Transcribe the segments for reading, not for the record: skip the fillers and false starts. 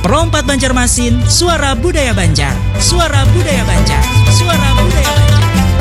Perompat Banjarmasin, suara budaya Banjar. Suara budaya Banjar. Suara budaya Banjar.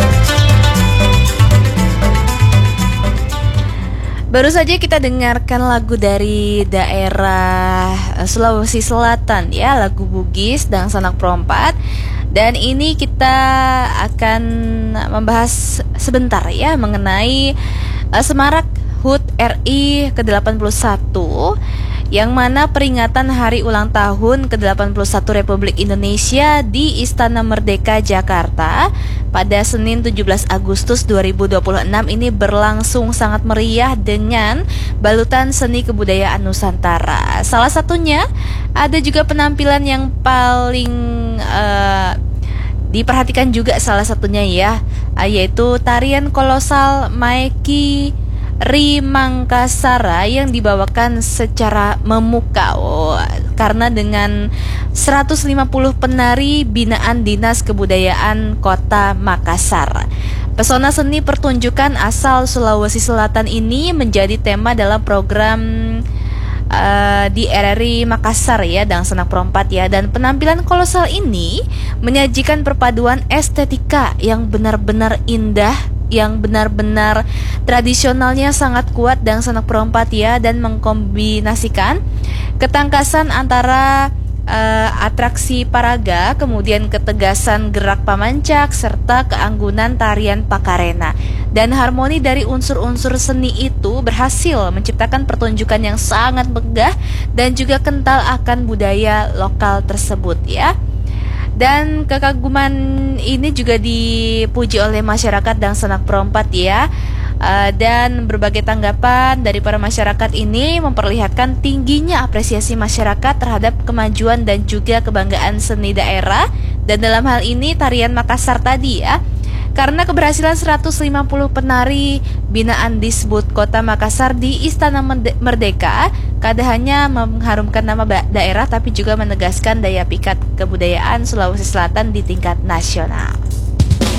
Baru saja kita dengarkan lagu dari daerah Sulawesi Selatan ya, lagu Bugis dan Sanak Perompat. Dan ini kita akan membahas sebentar ya mengenai Semarak HUT RI ke-81, yang mana peringatan hari ulang tahun ke-81 Republik Indonesia di Istana Merdeka Jakarta pada Senin 17 Agustus 2026 ini berlangsung sangat meriah dengan balutan seni kebudayaan Nusantara. Salah satunya ada juga penampilan yang paling diperhatikan juga, salah satunya ya, yaitu tarian kolosal Maeki Rimangkasara yang dibawakan secara memukau karena dengan 150 penari binaan Dinas Kebudayaan Kota Makassar. Pesona seni pertunjukan asal Sulawesi Selatan ini menjadi tema dalam program di RRI Makassar ya, dan Sanak Perompat ya. Dan penampilan kolosal ini menyajikan perpaduan estetika yang benar-benar indah, yang benar-benar tradisionalnya sangat kuat dan Sanak Perompat ya, dan mengkombinasikan ketangkasan antara atraksi paraga, kemudian ketegasan gerak pamancak, serta keanggunan tarian pakarena. Dan harmoni dari unsur-unsur seni itu berhasil menciptakan pertunjukan yang sangat megah dan juga kental akan budaya lokal tersebut ya. Dan kekaguman ini juga dipuji oleh masyarakat dan Sanak Perompat ya. Dan berbagai tanggapan dari para masyarakat ini memperlihatkan tingginya apresiasi masyarakat terhadap kemajuan dan juga kebanggaan seni daerah. Dan dalam hal ini tarian Makassar tadi ya, karena keberhasilan 150 penari binaan Disbud Kota Makassar di Istana Merdeka kada hanya mengharumkan nama daerah tapi juga menegaskan daya pikat kebudayaan Sulawesi Selatan di tingkat nasional.